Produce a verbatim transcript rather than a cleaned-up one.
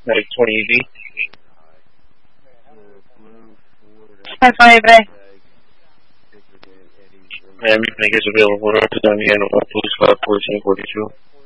like twenty E D. High five, Ray. Miami Lake is available to represent the N O L Police Club fourteen forty-two.